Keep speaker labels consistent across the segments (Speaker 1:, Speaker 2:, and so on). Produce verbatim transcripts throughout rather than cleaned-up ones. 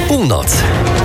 Speaker 1: Północ.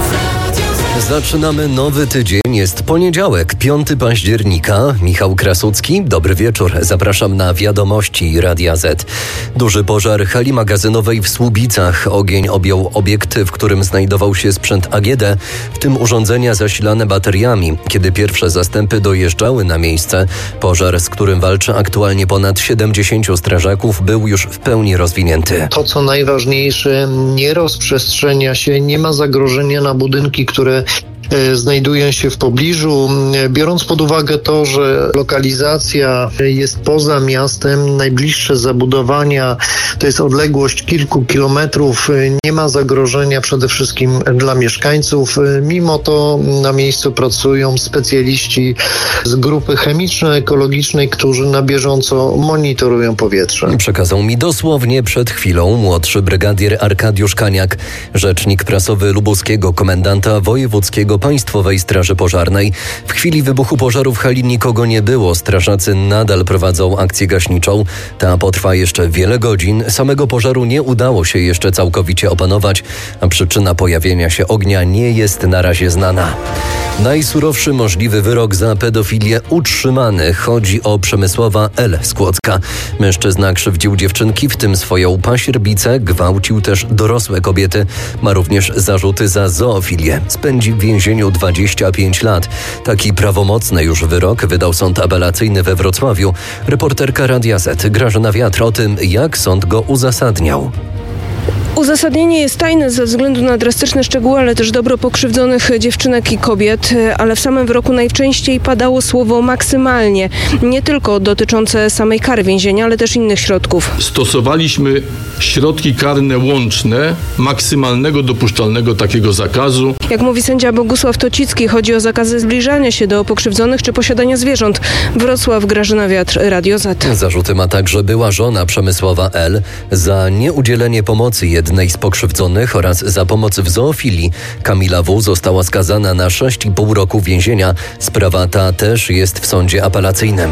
Speaker 1: Zaczynamy nowy tydzień, jest poniedziałek, piątego października. Michał Krasucki, dobry wieczór. Zapraszam na wiadomości Radia Z. Duży pożar hali magazynowej w Słubicach. Ogień objął obiekt, w którym znajdował się sprzęt A G D, w tym urządzenia zasilane bateriami. Kiedy pierwsze zastępy dojeżdżały na miejsce, pożar, z którym walczy aktualnie ponad siedemdziesięciu strażaków, był już w pełni rozwinięty.
Speaker 2: To, co najważniejsze, nie rozprzestrzenia się, nie ma zagrożenia na budynki, które znajdują się w pobliżu. Biorąc pod uwagę to, że lokalizacja jest poza miastem, najbliższe zabudowania to jest odległość kilku kilometrów, nie ma zagrożenia przede wszystkim dla mieszkańców. Mimo to na miejscu pracują specjaliści z grupy chemiczno-ekologicznej, którzy na bieżąco monitorują powietrze.
Speaker 1: Przekazał mi dosłownie przed chwilą młodszy brygadier Arkadiusz Kaniak, rzecznik prasowy lubuskiego komendanta wojewódzkiego Państwowej Straży Pożarnej. W chwili wybuchu pożaru w hali nikogo nie było. Strażacy nadal prowadzą akcję gaśniczą. Ta potrwa jeszcze wiele godzin. Samego pożaru nie udało się jeszcze całkowicie opanować, a przyczyna pojawienia się ognia nie jest na razie znana. Najsurowszy możliwy wyrok za pedofilię utrzymany. Chodzi o Przemysława L. z Kłodzka. Mężczyzna krzywdził dziewczynki, w tym swoją pasierbicę, gwałcił też dorosłe kobiety. Ma również zarzuty za zoofilię. Spędzi w więzieniu dwadzieścia pięć lat. Taki prawomocny już wyrok wydał sąd apelacyjny we Wrocławiu. Reporterka Radia Z Grażyna Wiatr o tym, jak sąd go uzasadniał.
Speaker 3: Uzasadnienie jest tajne ze względu na drastyczne szczegóły, ale też dobro pokrzywdzonych dziewczynek i kobiet, ale w samym wyroku najczęściej padało słowo maksymalnie, nie tylko dotyczące samej kary więzienia, ale też innych środków.
Speaker 4: Stosowaliśmy środki karne łączne maksymalnego dopuszczalnego takiego zakazu.
Speaker 3: Jak mówi sędzia Bogusław Tocicki, chodzi o zakazy zbliżania się do pokrzywdzonych czy posiadania zwierząt. Wrocław, Grażyna Wiatr, Radio Z.
Speaker 1: Zarzuty ma także była żona Przemysława L. za nieudzielenie pomocy jednej z pokrzywdzonych oraz za pomoc w zoofilii. Kamila W. została skazana na sześć i pół roku więzienia. Sprawa ta też jest w sądzie apelacyjnym.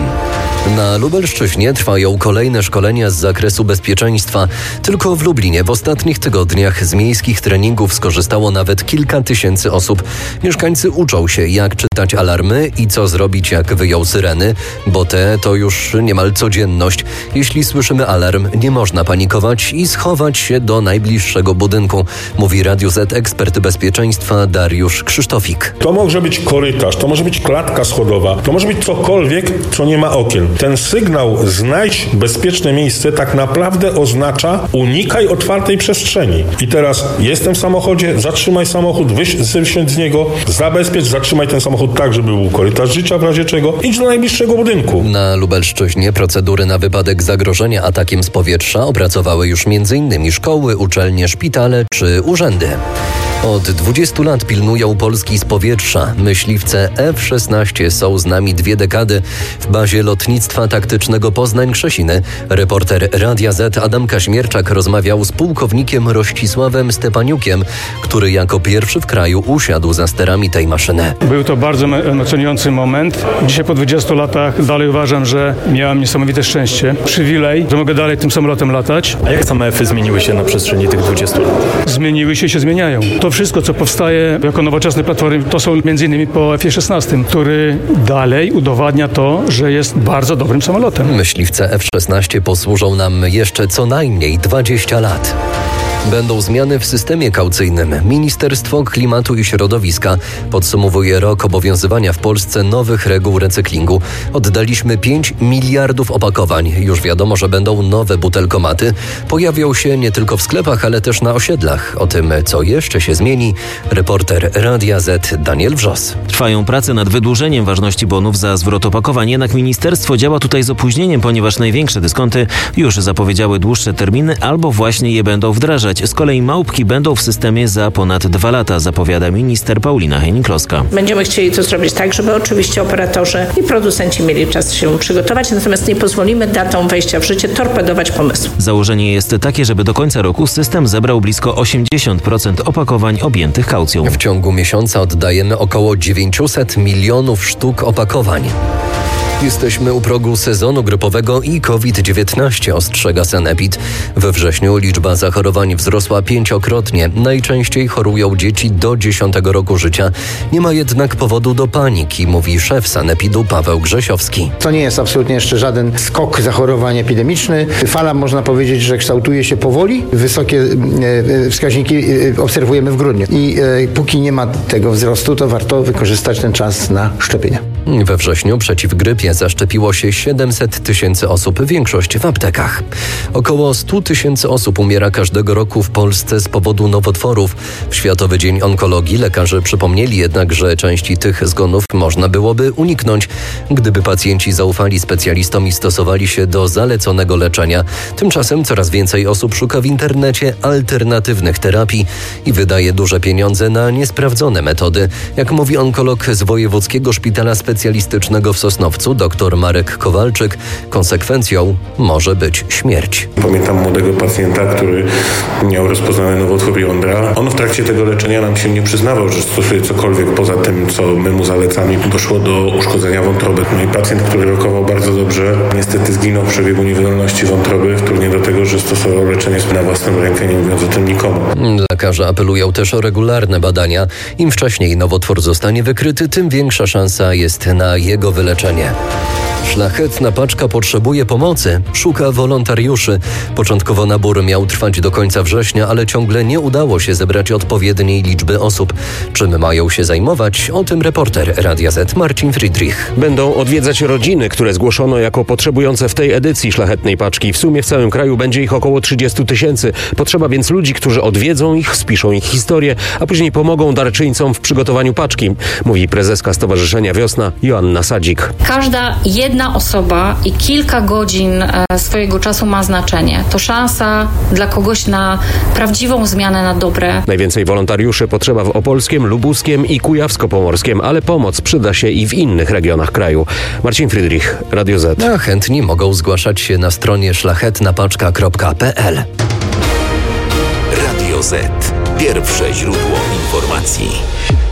Speaker 1: Na Lubelszczyźnie trwają kolejne szkolenia z zakresu bezpieczeństwa. Tylko w Lublinie w ostatnich tygodniach z miejskich treningów skorzystało nawet kilka tysięcy osób. Mieszkańcy uczą się, jak czytać alarmy i co zrobić, jak wyją syreny, bo te to już niemal codzienność. Jeśli słyszymy alarm, nie można panikować i schować się do najbliższego budynku, mówi Radiu Z ekspert bezpieczeństwa Dariusz Krzysztofik.
Speaker 5: To może być korytarz, to może być klatka schodowa, to może być cokolwiek, co nie ma okien. Ten sygnał znajdź bezpieczne miejsce tak naprawdę oznacza unikaj otwartej przestrzeni. I teraz jestem w samochodzie, zatrzymaj samochód, wysiądź z niego, zabezpiecz, zatrzymaj ten samochód tak, żeby był korytarz życia w razie czego, idź do najbliższego budynku.
Speaker 1: Na Lubelszczyźnie procedury na wypadek zagrożenia atakiem z powietrza opracowały już m.in. szkoły, uczelnie, szpitale czy urzędy. Od dwudziestu lat pilnują Polski z powietrza. Myśliwce F szesnaście są z nami dwie dekady. W bazie lotnictwa taktycznego Poznań-Krzesiny reporter Radia Z Adam Kaźmierczak rozmawiał z pułkownikiem Rościsławem Stepaniukiem, który jako pierwszy w kraju usiadł za sterami tej maszyny.
Speaker 6: Był to bardzo emocjonujący moment. Dzisiaj po dwudziestu latach dalej uważam, że miałem niesamowite szczęście, przywilej, że mogę dalej tym samolotem latać.
Speaker 7: A jak same F-y zmieniły się na przestrzeni tych dwudziestu lat?
Speaker 6: Zmieniły się i się zmieniają. To wszystko, co powstaje jako nowoczesne platformy, to są między innymi po F szesnaście, który dalej udowadnia to, że jest bardzo dobrym samolotem.
Speaker 1: Myśliwce F szesnaście posłużą nam jeszcze co najmniej dwadzieścia lat. Będą zmiany w systemie kaucyjnym. Ministerstwo Klimatu i Środowiska podsumowuje rok obowiązywania w Polsce nowych reguł recyklingu. Oddaliśmy pięć miliardów opakowań. Już wiadomo, że będą nowe butelkomaty. Pojawią się nie tylko w sklepach, ale też na osiedlach. O tym, co jeszcze się zmieni, reporter Radia Z Daniel Wrzos.
Speaker 8: Trwają prace nad wydłużeniem ważności bonów za zwrot opakowań, jednak ministerstwo działa tutaj z opóźnieniem, ponieważ największe dyskonty już zapowiedziały dłuższe terminy albo właśnie je będą wdrażać. Z kolei małpki będą w systemie za ponad dwa lata, zapowiada minister Paulina Henning-Kloska.
Speaker 9: Będziemy chcieli to zrobić tak, żeby oczywiście operatorzy i producenci mieli czas się przygotować, natomiast nie pozwolimy datą wejścia w życie torpedować pomysłu.
Speaker 8: Założenie jest takie, żeby do końca roku system zebrał blisko osiemdziesiąt procent opakowań objętych kaucją.
Speaker 1: W ciągu miesiąca oddajemy około dziewięćset milionów sztuk opakowań. Jesteśmy u progu sezonu grypowego i COVID dziewiętnaście, ostrzega Sanepid. We wrześniu liczba zachorowań wzrosła pięciokrotnie. Najczęściej chorują dzieci do dziesiątego roku życia. Nie ma jednak powodu do paniki, mówi szef Sanepidu Paweł Grzesiowski.
Speaker 10: To nie jest absolutnie jeszcze żaden skok zachorowań epidemiczny. Fala, można powiedzieć, że kształtuje się powoli. Wysokie wskaźniki obserwujemy w grudniu. I póki nie ma tego wzrostu, to warto wykorzystać ten czas na szczepienia.
Speaker 1: We wrześniu przeciw grypie zaszczepiło się siedemset tysięcy osób, większość w aptekach. Około sto tysięcy osób umiera każdego roku w Polsce z powodu nowotworów. W Światowy Dzień Onkologii lekarze przypomnieli jednak, że części tych zgonów można byłoby uniknąć, gdyby pacjenci zaufali specjalistom i stosowali się do zaleconego leczenia. Tymczasem coraz więcej osób szuka w internecie alternatywnych terapii i wydaje duże pieniądze na niesprawdzone metody. Jak mówi onkolog z Wojewódzkiego Szpitala Specjalistycznego w Sosnowcu, dr Marek Kowalczyk, konsekwencją może być śmierć.
Speaker 5: Pamiętam młodego pacjenta, który miał rozpoznany nowotwór jądra. On w trakcie tego leczenia nam się nie przyznawał, że stosuje cokolwiek poza tym, co my mu zalecamy. Doszło do uszkodzenia wątroby. No i pacjent, który rokował bardzo dobrze, niestety zginął w przebiegu niewydolności wątroby, wtórnie do tego, że stosował leczenie na własną rękę, nie mówiąc o tym nikomu.
Speaker 1: Lekarze apelują też o regularne badania. Im wcześniej nowotwór zostanie wykryty, tym większa szansa jest na jego wyleczenie. Szlachetna paczka potrzebuje pomocy, szuka wolontariuszy. Początkowo nabór miał trwać do końca września, ale ciągle nie udało się zebrać odpowiedniej liczby osób. Czym mają się zajmować? O tym reporter Radia Z Marcin Friedrich.
Speaker 11: Będą odwiedzać rodziny, które zgłoszono jako potrzebujące w tej edycji Szlachetnej Paczki. W sumie w całym kraju będzie ich około trzydzieści tysięcy. Potrzeba więc ludzi, którzy odwiedzą ich, spiszą ich historię, a później pomogą darczyńcom w przygotowaniu paczki, mówi prezeska Stowarzyszenia Wiosna Joanna Sadzik.
Speaker 12: Każda jedna osoba i kilka godzin swojego czasu ma znaczenie. To szansa dla kogoś na prawdziwą zmianę na dobre.
Speaker 11: Najwięcej wolontariuszy potrzeba w Opolskiem, Lubuskiem i Kujawsko-Pomorskiem, ale pomoc przyda się i w innych regionach kraju. Marcin Friedrich, Radio Z.
Speaker 1: A chętni mogą zgłaszać się na stronie szlachetna paczka kropka p l.
Speaker 13: Radio Z. Pierwsze źródło informacji.